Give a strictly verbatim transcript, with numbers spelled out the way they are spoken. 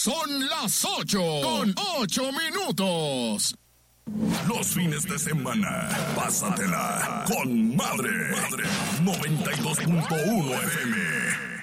Son las ocho con ocho minutos. Los fines de semana, pásatela con Madre. Madre noventa y dos punto uno F M.